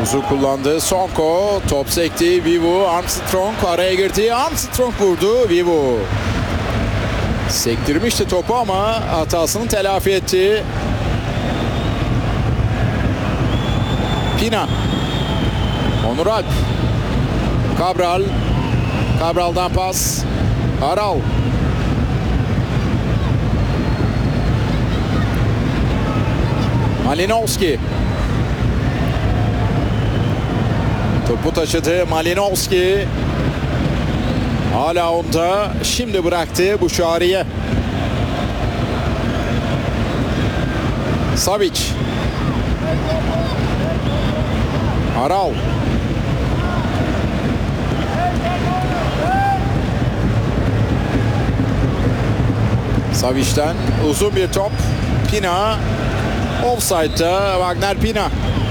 Uzun kullandı. Sonko. Top sekti. Vivu. Armstrong araya girdi. Armstrong vurdu. Vivu. Sektirmişti topu ama hatasını telafi etti. Pina. Onur Alp. Cabral. Cabral'dan pas. Aral. Malinovski. Topu taşıdı Malinovski. Hala onda. Şimdi bıraktı Buşari'ye. Savic. Aral. Savic'ten uzun bir top. Pina. Offside'da Wagner Pina.